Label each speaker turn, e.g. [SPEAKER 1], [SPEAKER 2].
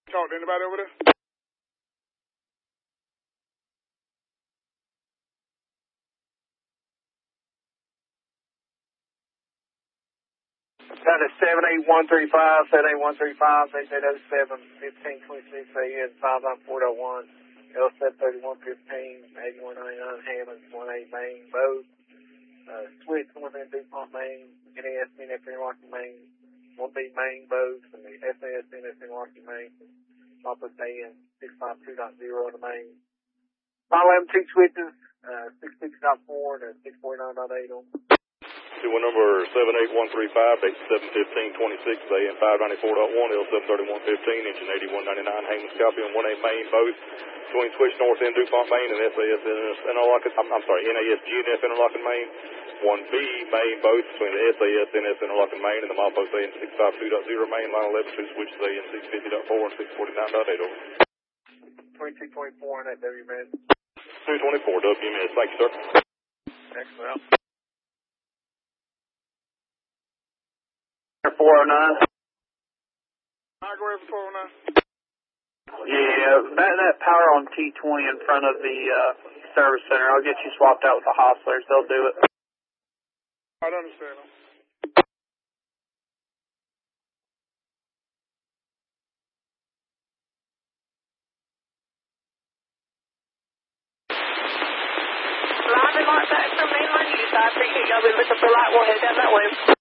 [SPEAKER 1] Talk to anybody over there?
[SPEAKER 2] Got a 78135, 78135, 8807, 1526 AN, 59401, L73115, 8199, Hammond, 18 Main, Bose, Switch, North End, DuPont, Maine, NAS, NF, Interlocking, Maine, 1B, Maine, Bose, and the SAS, NF, Interlocking, Maine, Office AN, 652.0 on the Maine. File M, 2 switches, 66.4 to 649.8 on.
[SPEAKER 3] One number 78135, 871526, AN 594.1, L73115, engine 8199, Hammond, copy on 1A Main, both between Switch North End, DuPont, Maine, and SAS Interlocking, NAS GNF Interlocking, Maine, 1B Main, both between the SAS NF Interlocking, Maine, and the Milepost AN 652.0, Main, line 11, 2 switches AN 650.4 and 649.8 over.
[SPEAKER 2] 2224 on that WMS.
[SPEAKER 3] 224 WMS, thank you, sir.
[SPEAKER 2] Excellent. 409.
[SPEAKER 1] I go ahead for 409.
[SPEAKER 2] Yeah, that power on T20 in front of the service center. I'll get you swapped out with the hostlers. They'll do it.
[SPEAKER 1] I understand them.
[SPEAKER 4] Live and mark back from mainline use. I appreciate y'all been looking for light. We'll head down that way.